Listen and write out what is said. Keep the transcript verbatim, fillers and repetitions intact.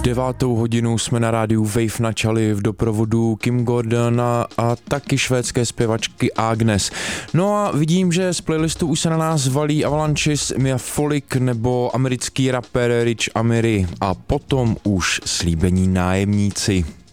Devátou hodinu jsme na rádiu Wave načali v doprovodu Kim Gordona a taky švédské zpěvačky Agnes. No a vidím, že z playlistu už se na nás valí Avalanches, Mia Folik nebo americký rapper Rich Amiri a potom už Slíbení nájemníci.